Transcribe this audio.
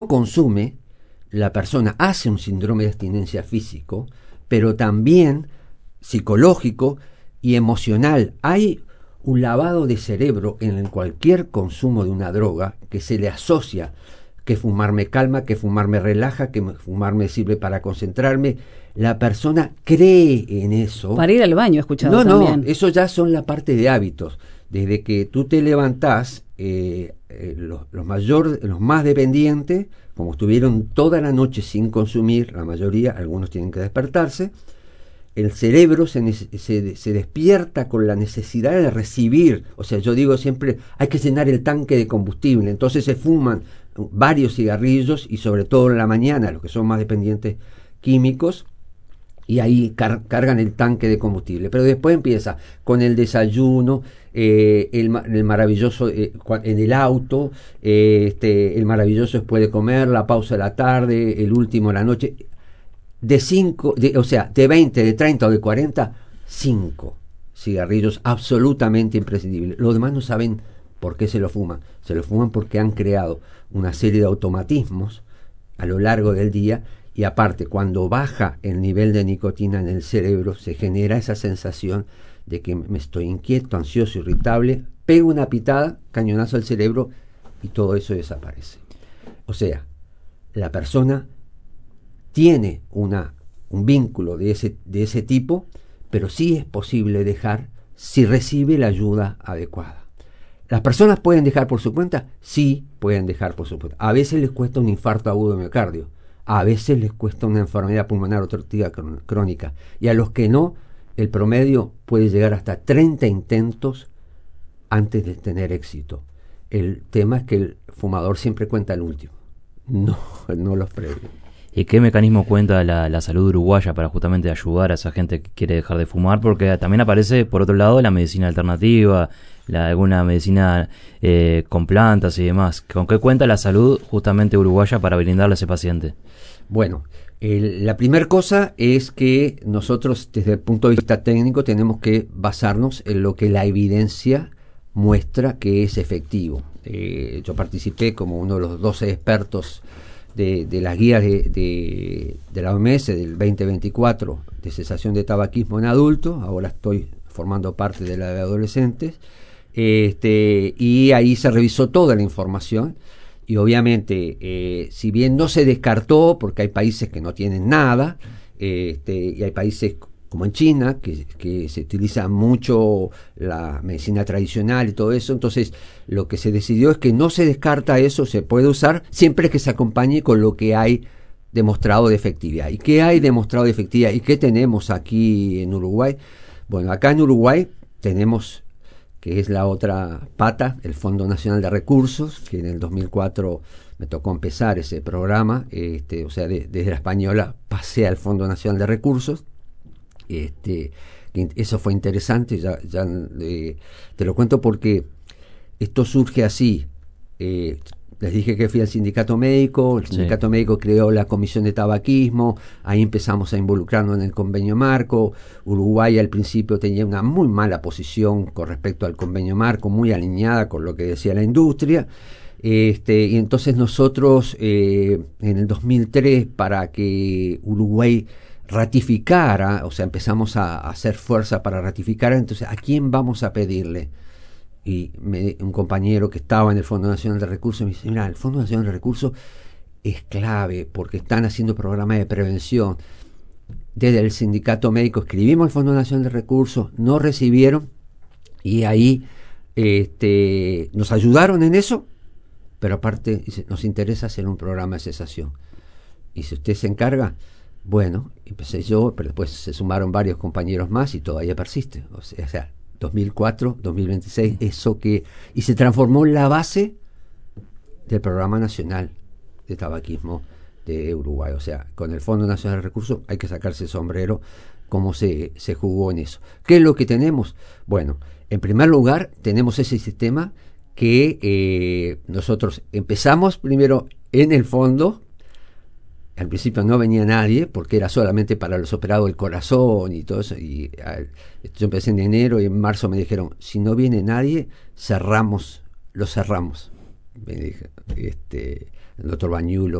consume, la persona hace un síndrome de abstinencia físico, pero también psicológico y emocional. Hay un lavado de cerebro en cualquier consumo de una droga que se le asocia que fumar me calma, que fumar me relaja, que fumar me sirve para concentrarme. La persona cree en eso. Para ir al baño, he escuchado también. No, eso ya son la parte de hábitos. Desde que tú te levantás, los más dependientes, como estuvieron toda la noche sin consumir, la mayoría, algunos tienen que despertarse, el cerebro se despierta con la necesidad de recibir. O sea, yo digo siempre, hay que llenar el tanque de combustible. Entonces se fuman varios cigarrillos, y sobre todo en la mañana, los que son más dependientes químicos, y ahí cargan el tanque de combustible. Pero después empieza con el desayuno, el maravilloso en el auto, el maravilloso después de comer, la pausa de la tarde, el último de la noche. De 20, de 30 o de 40, 5 cigarrillos absolutamente imprescindibles. Los demás no saben por qué se lo fuman. Se lo fuman porque han creado una serie de automatismos a lo largo del día, y aparte, cuando baja el nivel de nicotina en el cerebro, se genera esa sensación de que me estoy inquieto, ansioso, irritable, pego una pitada, cañonazo al cerebro, y todo eso desaparece. O sea, la persona tiene un vínculo de ese tipo, pero sí es posible dejar si recibe la ayuda adecuada. ¿Las personas pueden dejar por su cuenta? Sí, pueden dejar por su cuenta. A veces les cuesta un infarto agudo de miocardio, a veces les cuesta una enfermedad pulmonar obstructiva crónica, y a los que no, el promedio puede llegar hasta 30 intentos antes de tener éxito. El tema es que el fumador siempre cuenta el último, no los previos. ¿Y qué mecanismo cuenta la salud uruguaya para justamente ayudar a esa gente que quiere dejar de fumar? Porque también aparece, por otro lado, la medicina alternativa, alguna medicina con plantas y demás. ¿Con qué cuenta la salud justamente uruguaya para brindarle a ese paciente? Bueno, la primera cosa es que nosotros, desde el punto de vista técnico, tenemos que basarnos en lo que la evidencia muestra que es efectivo. Yo participé como uno de los 12 expertos de las guías de la OMS del 2024 de cesación de tabaquismo en adultos. Ahora estoy formando parte de la de adolescentes, y ahí se revisó toda la información, y obviamente si bien no se descartó, porque hay países que no tienen nada, y hay países como en China, que se utiliza mucho la medicina tradicional y todo eso. Entonces, lo que se decidió es que no se descarta eso, se puede usar siempre que se acompañe con lo que hay demostrado de efectividad. ¿Y qué hay demostrado de efectividad? ¿Y qué tenemos aquí en Uruguay? Bueno, acá en Uruguay tenemos, que es la otra pata, el Fondo Nacional de Recursos, que en el 2004 me tocó empezar ese programa, o sea, desde la española pasé al Fondo Nacional de Recursos. Eso fue interesante, te lo cuento porque esto surge así. Les dije que fui al sindicato médico, el sindicato médico creó la comisión de tabaquismo, ahí empezamos a involucrarnos en el convenio marco. Uruguay al principio tenía una muy mala posición con respecto al convenio marco, muy alineada con lo que decía la industria. Y entonces nosotros en el 2003, para que Uruguay ratificara, o sea, empezamos a hacer fuerza para ratificar. Entonces, ¿a quién vamos a pedirle? Y un compañero que estaba en el Fondo Nacional de Recursos me dice, mira, el Fondo Nacional de Recursos es clave porque están haciendo programas de prevención. Desde el sindicato médico escribimos al Fondo Nacional de Recursos, no recibieron, y ahí nos ayudaron en eso, pero aparte nos interesa hacer un programa de cesación. Y si usted se encarga, bueno, empecé yo, pero después se sumaron varios compañeros más y todavía persiste. O sea, 2004, 2026, eso que... Y se transformó en la base del Programa Nacional de Tabaquismo de Uruguay. O sea, con el Fondo Nacional de Recursos hay que sacarse el sombrero cómo se jugó en eso. ¿Qué es lo que tenemos? Bueno, en primer lugar, tenemos ese sistema que nosotros empezamos primero en el fondo. Al principio no venía nadie porque era solamente para los operados del corazón y todo eso, y yo empecé en enero y en marzo me dijeron, si no viene nadie, lo cerramos. Me dije, el doctor Bañulo,